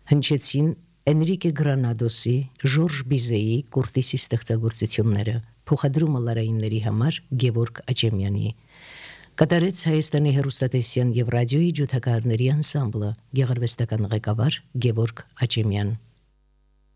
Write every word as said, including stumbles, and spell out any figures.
հնչեցին Էնրիկե Գրանադոսի, Ժորժ Բիզեի, Կուրտիսի ստեղծագործությունները, փոխադրումը լարայինների համար Գևորգ Աճեմյանի։ Կատարեց Հայաստանի հեռուստատեսության եւ ռադիոյի ջութակահարների անսամբլը, գեղարվեստական ղեկավար Գևորգ Աճեմյան։